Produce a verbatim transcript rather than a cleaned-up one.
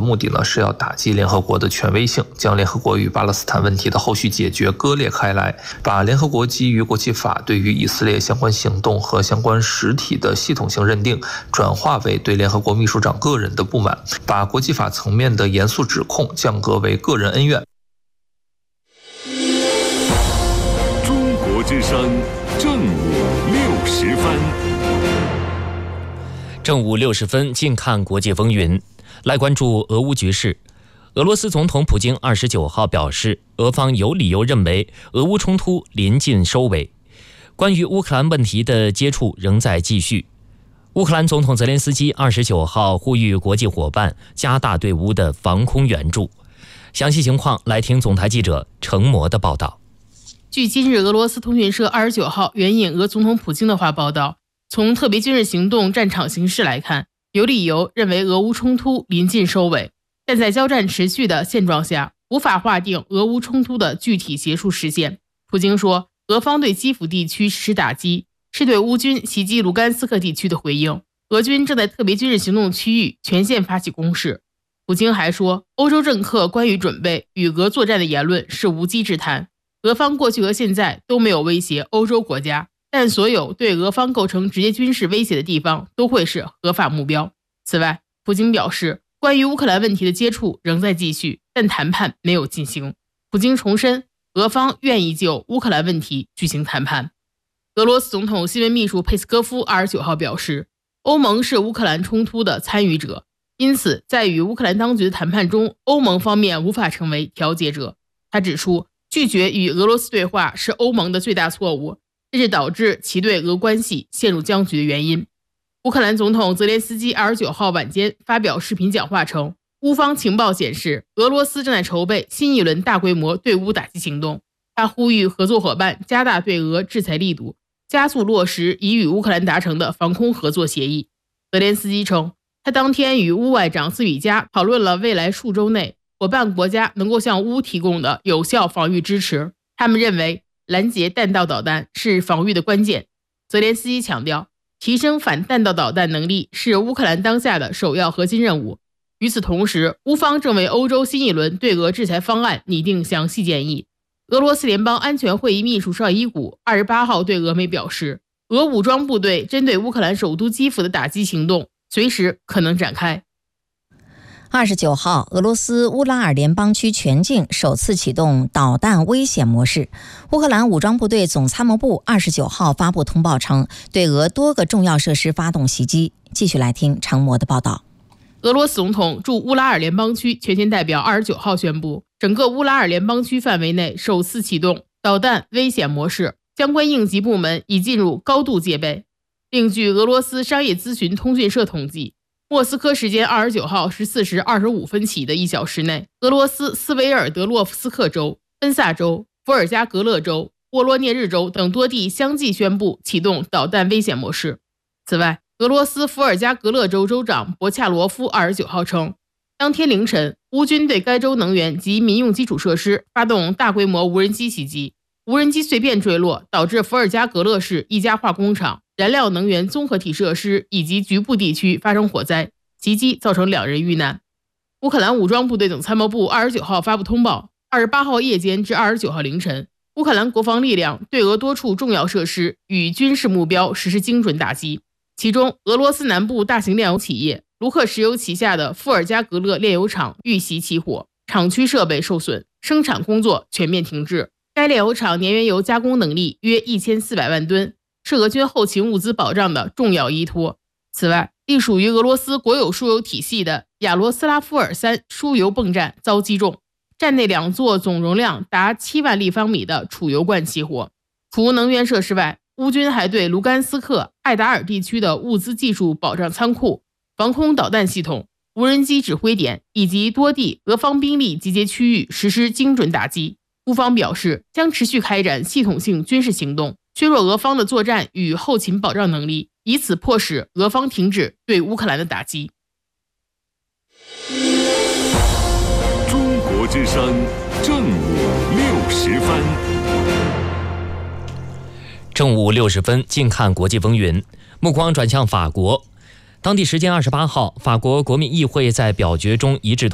目的呢是要打击联合国的权威性，将联合国与巴勒斯坦问题的后续解决割裂开来，把联合国基于国际法对于以色列相关行动和相关实体的系统性认定，转化为对联合国秘书长个人的不满，把国际法层面的严肃指控降格为个人恩怨。 中国之声正午六十分。 正午六十分，近看国际风云，来关注俄乌局势。俄罗斯总统普京二十九号表示，俄方有理由认为俄乌冲突临近收尾，关于乌克兰问题的接触仍在继续。乌克兰总统泽连斯基二十九号呼吁国际伙伴加大对乌的防空援助。详细情况来听总台记者程模的报道。 据今日俄罗斯通讯社二十九号援引俄总统普京的话报道，从特别军事行动战场形势来看，有理由认为俄乌冲突临近收尾，但在交战持续的现状下，无法划定俄乌冲突的具体结束时间。普京说，俄方对基辅地区实施打击，是对乌军袭击卢甘斯克地区的回应，俄军正在特别军事行动区域全线发起攻势。普京还说，欧洲政客关于准备与俄作战的言论是无稽之谈，俄方过去和现在都没有威胁欧洲国家，但所有对俄方构成直接军事威胁的地方都会是合法目标。此外，普京表示，关于乌克兰问题的接触仍在继续，但谈判没有进行。普京重申，俄方愿意就乌克兰问题举行谈判。俄罗斯总统新闻秘书佩斯科夫二十九号表示，欧盟是乌克兰冲突的参与者，因此在与乌克兰当局的谈判中，欧盟方面无法成为调解者。他指出，拒绝与俄罗斯对话是欧盟的最大错误，这是导致其对俄关系陷入僵局的原因。乌克兰总统泽连斯基二十九号晚间发表视频讲话称，乌方情报显示，俄罗斯正在筹备新一轮大规模对乌打击行动。他呼吁合作伙伴加大对俄制裁力度，加速落实已与乌克兰达成的防空合作协议。泽连斯基称，他当天与乌外长斯吕加讨论了未来数周内伙伴国家能够向乌提供的有效防御支持。他们认为拦截弹道导弹是防御的关键。泽连斯基强调，提升反弹道导弹能力是乌克兰当下的首要核心任务。与此同时，乌方正为欧洲新一轮对俄制裁方案拟定详细建议。俄罗斯联邦安全会议秘书绍伊古二十八号对俄媒表示，俄武装部队针对乌克兰首都基辅的打击行动随时可能展开。 二十九号，俄罗斯乌拉尔联邦区全境首次启动导弹危险模式。乌克兰武装部队总参谋部二十九号发布通报称，对俄多个重要设施发动袭击。继续来听程模的报道。 俄罗斯总统驻乌拉尔联邦区全权代表二十九号宣布，整个乌拉尔联邦区范围内首次启动导弹危险模式，相关应急部门已进入高度戒备。另据俄罗斯商业咨询通讯社统计，莫斯科时间二十九号十四时二十五分起的一小时内，俄罗斯斯维尔德洛夫斯克州、恩萨州、伏尔加格勒州、沃罗涅日州等多地相继宣布启动导弹危险模式。此外，俄罗斯伏尔加格勒州州长博恰罗夫二十九号称，当天凌晨，乌军对该州能源及民用基础设施发动大规模无人机袭击，无人机碎片坠落，导致伏尔加格勒市一家化工厂、燃料能源综合体设施以及局部地区发生火灾，袭击造成两人遇难。乌克兰武装部队总参谋部二十九号发布通报，二十八号夜间至二十九号凌晨，乌克兰国防力量对俄多处重要设施与军事目标实施精准打击。其中，俄罗斯南部大型炼油企业卢克石油旗下的富尔加格勒炼油厂遇袭起火，厂区设备受损，生产工作全面停滞。该炼油厂年原油加工能力约一千四百万吨，是俄军后勤物资保障的重要依托。此外，隶属于俄罗斯国有输油体系的亚罗斯拉夫尔三输油泵站遭击中，站内两座总容量达七万立方米的储油罐起火。除能源设施外，乌军还对卢甘斯克、艾达尔地区的物资技术保障仓库、防空导弹系统、无人机指挥点以及多地俄方兵力集结区域实施精准打击。乌方表示，将持续开展系统性军事行动，削弱俄方的作战与后勤保障能力，以此迫使俄方停止对乌克兰的打击。 中国之声正午六十分。 正午六十分，近看国际风云，目光转向法国。当地时间二十八号，法国国民议会在表决中一致